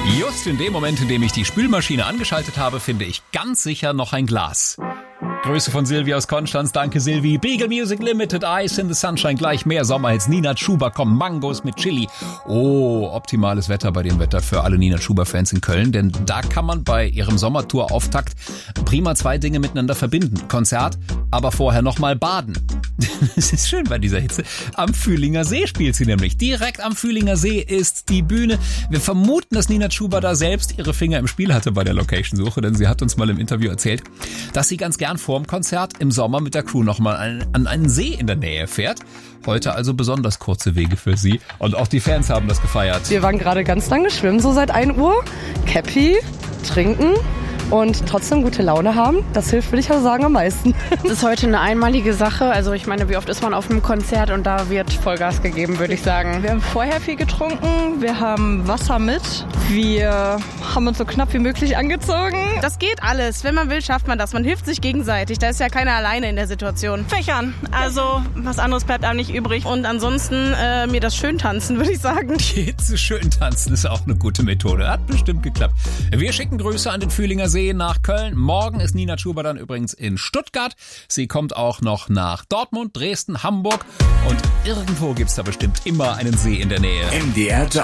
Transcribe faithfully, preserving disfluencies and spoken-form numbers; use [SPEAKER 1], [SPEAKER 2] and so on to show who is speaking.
[SPEAKER 1] Just in dem Moment, in dem ich die Spülmaschine angeschaltet habe, finde ich ganz sicher noch ein Glas. Grüße von Silvi aus Konstanz. Danke, Silvi. Beagle Music Limited, Ice in the Sunshine, gleich mehr Sommerhits. Nina Chuba kommen, Mangos mit Chili. Oh, optimales Wetter bei dem Wetter für alle Nina Chuba-Fans in Köln, denn da kann man bei ihrem Sommertour-Auftakt prima zwei Dinge miteinander verbinden. Konzert, aber vorher nochmal baden. Es ist schön bei dieser Hitze. Am Fühlinger See spielt sie nämlich. Direkt am Fühlinger See ist die Bühne. Wir vermuten, dass Nina Chuba da selbst ihre Finger im Spiel hatte bei der Location-Suche, denn sie hat uns mal im Interview erzählt, dass sie ganz gern vor dem Konzert im Sommer mit der Crew nochmal an, an einen See in der Nähe fährt. Heute also besonders kurze Wege für sie. Und auch die Fans haben das gefeiert.
[SPEAKER 2] Wir waren gerade ganz lange schwimmen, so seit ein Uhr. Cappy, trinken und trotzdem gute Laune haben. Das hilft, würde ich ja sagen, am meisten.
[SPEAKER 3] Das ist heute eine einmalige Sache. Also ich meine, wie oft ist man auf einem Konzert und da wird Vollgas gegeben, würde ich sagen.
[SPEAKER 4] Wir haben vorher viel getrunken, wir haben Wasser mit, wir haben uns so knapp wie möglich angezogen.
[SPEAKER 5] Das geht alles. Wenn man will, schafft man das. Man hilft sich gegenseitig. Da ist ja keiner alleine in der Situation.
[SPEAKER 4] Fächern. Also was anderes bleibt einem nicht übrig.
[SPEAKER 5] Und ansonsten äh, mir das schön tanzen, würde ich sagen.
[SPEAKER 1] Die Hitze schön tanzen ist auch eine gute Methode. Hat bestimmt geklappt. Wir schicken Grüße an den Fühlinger See nach Köln. Morgen ist Nina Chuba dann übrigens in Stuttgart. Sie kommt auch noch nach Dortmund, Dresden, Hamburg. Und irgendwo gibt's da bestimmt immer einen See in der Nähe.
[SPEAKER 6] M D R Jump.